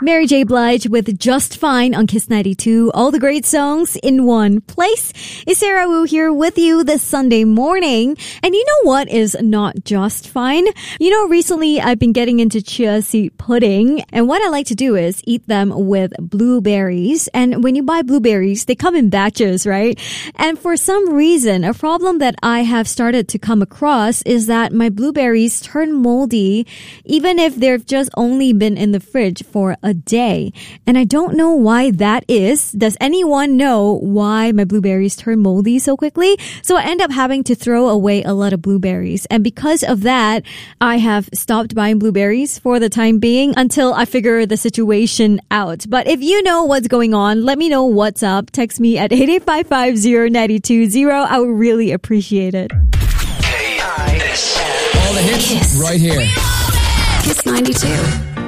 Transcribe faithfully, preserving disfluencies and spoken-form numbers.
Mary J. Blige with Just Fine on Kiss ninety-two. All the great songs in one place. Is Sarah Wu here with you this Sunday morning. And you know what is not just fine? You know, recently I've been getting into chia seed pudding. And what I like to do is eat them with blueberries. And when you buy blueberries, they come in batches, right? And for some reason, a problem that I have started to come across is that my blueberries turn moldy even if they've just only been in the fridge for a day. And I don't know why that is. Does anyone know why my blueberries turn moldy so quickly? So I end up having to throw away a lot of blueberries. And because of that, I have stopped buying blueberries for the time being until I figure the situation out. But if you know what's going on, let me know what's up. Text me at eight eight five five zero nine two zero. I would really appreciate it. K I S. All the hits Kiss. right here. Kiss ninety-two.